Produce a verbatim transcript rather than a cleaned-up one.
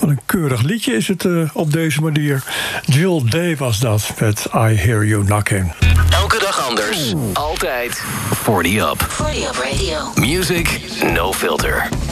Wat een keurig liedje is het uh, op deze manier. Jill Day was dat met I Hear You Knocking. Elke dag anders. Altijd forty up. forty up Radio. Music no filter.